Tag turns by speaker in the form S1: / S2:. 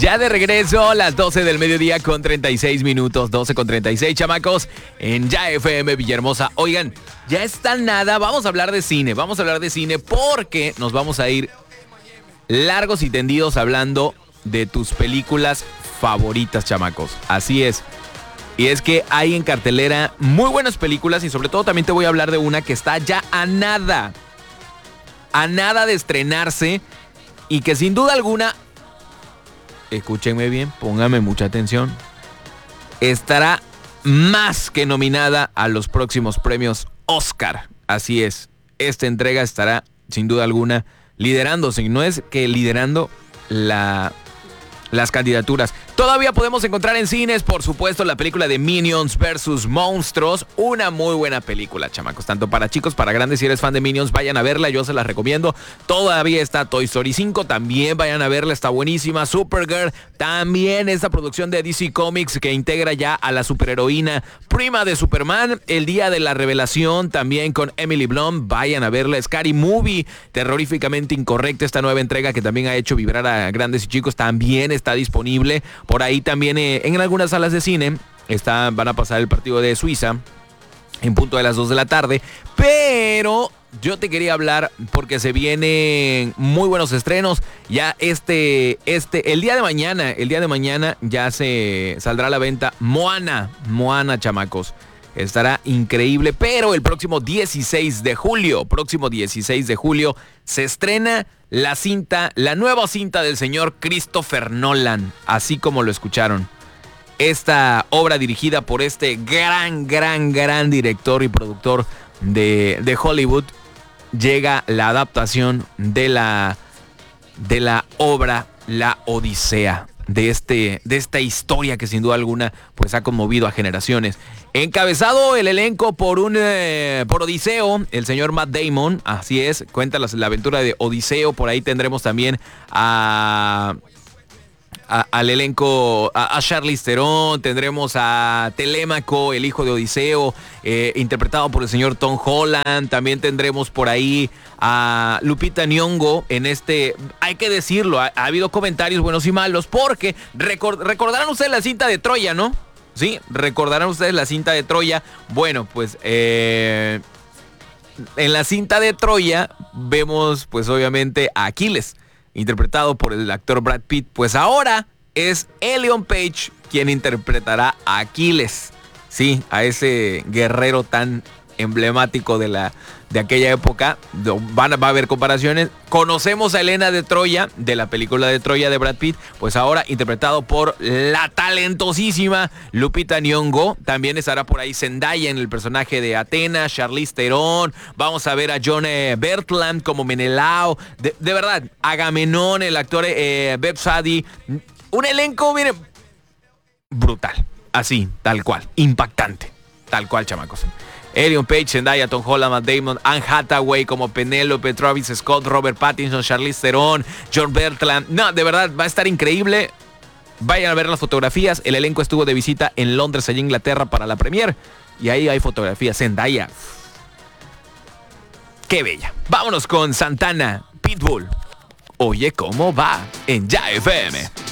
S1: Ya de regreso a las 12 del mediodía con 36 minutos, 12 con 36, chamacos, en Ya FM Villahermosa. Oigan, ya está nada, vamos a hablar de cine porque nos vamos a ir largos y tendidos hablando de tus películas favoritas, chamacos. Así es. Y es que hay en cartelera muy buenas películas y sobre todo también te voy a hablar de una que está ya a nada de estrenarse y que sin duda alguna, escúchenme bien, pónganme mucha atención, estará más que nominada a los próximos premios Oscar. Así es, esta entrega estará sin duda alguna liderándose, y no es que liderando las candidaturas. Todavía podemos encontrar en cines, por supuesto, la película de Minions vs. Monstruos. Una muy buena película, chamacos. Tanto para chicos, para grandes. Si eres fan de Minions, vayan a verla. Yo se las recomiendo. Todavía está Toy Story 5. También vayan a verla. Está buenísima. Supergirl. También esta producción de DC Comics que integra ya a la superheroína prima de Superman. El día de la revelación. También con Emily Blunt. Vayan a verla. Scary Movie. Terroríficamente incorrecta. Esta nueva entrega que también ha hecho vibrar a grandes y chicos. También está disponible. Por ahí también en algunas salas de cine van a pasar el partido de Suiza en punto de las 2 de la tarde. Pero yo te quería hablar porque se vienen muy buenos estrenos. Ya el día de mañana ya se saldrá a la venta Moana, chamacos. Estará increíble, pero el próximo 16 de julio se estrena la nueva cinta del señor Christopher Nolan, así como lo escucharon. Esta obra dirigida por este gran director y productor de Hollywood, llega la adaptación de la obra La Odisea. De esta historia que sin duda alguna pues ha conmovido a generaciones. Encabezado el elenco por Odiseo, el señor Matt Damon, así es, cuenta la aventura de Odiseo. Por ahí tendremos también al elenco a Charlize Theron, tendremos a Telémaco, el hijo de Odiseo, interpretado por el señor Tom Holland. También tendremos por ahí a Lupita Nyong'o hay que decirlo, ha habido comentarios buenos y malos, porque recordarán ustedes la cinta de Troya, ¿no? Sí, recordarán ustedes la cinta de Troya. Bueno, pues en la cinta de Troya vemos pues obviamente a Aquiles, interpretado por el actor Brad Pitt. Pues ahora es Ellen Page quien interpretará a Aquiles. Sí, a ese guerrero tan emblemático de aquella época. Va a haber comparaciones. Conocemos a Helena de Troya, de la película de Troya de Brad Pitt, pues ahora interpretado por la talentosísima Lupita Nyong'o. También estará por ahí Zendaya en el personaje de Atena, Charlize Theron. Vamos a ver a John Bertland como Menelao. De verdad, Agamenón, el actor Beb Sadi. Un elenco, miren, brutal. Así, tal cual, impactante. Tal cual, chamacos. Ellen Page, Zendaya, Tom Holland, Matt Damon, Anne Hathaway como Penélope, Travis Scott, Robert Pattinson, Charlize Theron, John Bertland. No, de verdad, va a estar increíble. Vayan a ver las fotografías. El elenco estuvo de visita en Londres, allá en Inglaterra, para la premier. Y ahí hay fotografías. Zendaya. ¡Qué bella! Vámonos con Santana, Pitbull. Oye, ¿cómo va? En Ya FM.